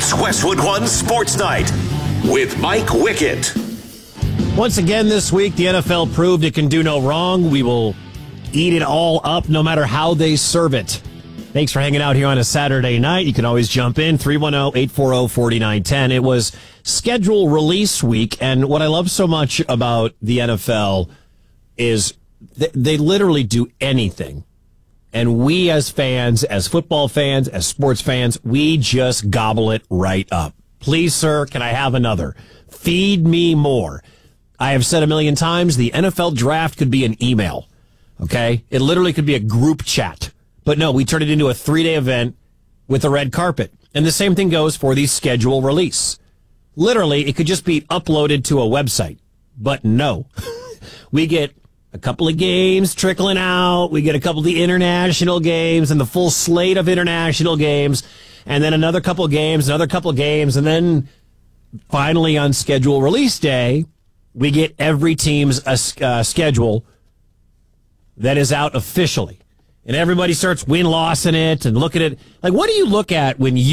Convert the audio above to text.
It's Westwood One Sports Night with Mike Wickett. Once again this week, the NFL proved it can do no wrong. We will eat it all up no matter how they serve it. Thanks for hanging out here on a Saturday night. You can always jump in, 310-840-4910. It was schedule release week, and what I love so much about the NFL is they literally do anything. And we as fans, as football fans, as sports fans, we just gobble it right up. Please, sir, can I have another? Feed me more. I have said a million times, the NFL draft could be an email, okay? It literally could be a group chat. But no, we turn it into a 3-day event with a red carpet. And the same thing goes for the schedule release. Literally, it could just be uploaded to a website. But no, we get a couple of games trickling out. We get a couple of the international games and the full slate of international games. And then another couple of games, another couple of games. And then finally on schedule release day, we get every team's schedule that is out officially. And everybody starts win-loss in it and look at it. Like, what do you look at when